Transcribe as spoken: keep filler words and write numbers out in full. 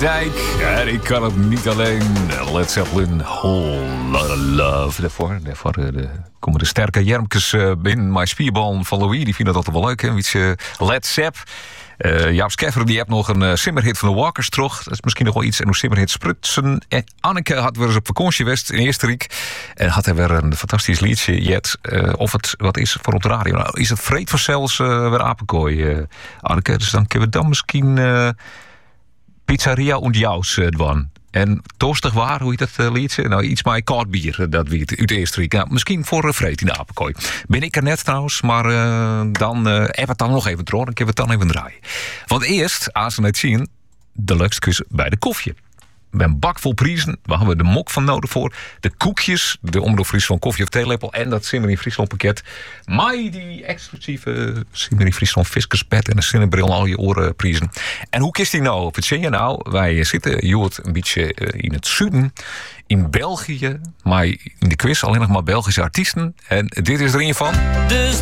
Dijk. En ik kan het niet alleen. Led Zeppelin, Whole Lotta Love. Daarvoor, daarvoor de, komen de sterke jermkes in mijn spierbal van Louis. Die vinden dat toch wel leuk, hè? Een beetje Led Zepp. Uh, Jaap Skeffer die heeft nog een uh, simmerhit van de Walkers terug. Dat is misschien nog wel iets. En hoe simmerhit sprutsen. En Anneke had weer eens op vakantie geweest in Eersterik. En had hij weer een fantastisch liedje. Jet, uh, of het wat is voor op de radio. Nou, is het vreed voor zelfs uh, weer apenkooi, uh, Anneke. Dus dan kunnen we dan misschien uh, Pizzeria und Jaus uh, doen. En toastig waar, hoe heet dat uh, liedje? Nou, iets met koud bier, dat weet uit Eersterik. Nou, misschien voor uh, vreed in de apenkooi. Ben ik er net trouwens, maar uh, dan uh, heb het dan nog even door. Dan kunnen we het dan even draaien. Want eerst, als we net zien, de leukste quiz bij de koffie. Met een bak vol prijzen. Waar hebben we de mok van nodig voor? De koekjes, de Omroep Friesland koffie of theelepel. En dat Simmer in Friesland pakket. Maar die exclusieve Simmer in Friesland viskerspet en een zinnebril en al je oren prijzen. En hoe kist die nou? Wat zie je nou? Wij zitten, Joert, een beetje in het zuiden. In België. Maar in de quiz alleen nog maar Belgische artiesten. En dit is er een van. Dus